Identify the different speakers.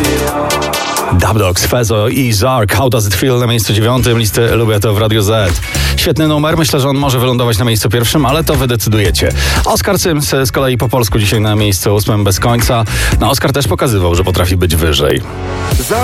Speaker 1: Dubdogs, Fezo i Zark, How Does It Feel na miejscu 9 listy Lubię to w Radio Z. Świetny numer, myślę, że on może wylądować na miejscu 1, ale to wy decydujecie. Oskar Sims z kolei po polsku dzisiaj na miejscu 8 bez końca. No Oskar też pokazywał, że potrafi być wyżej.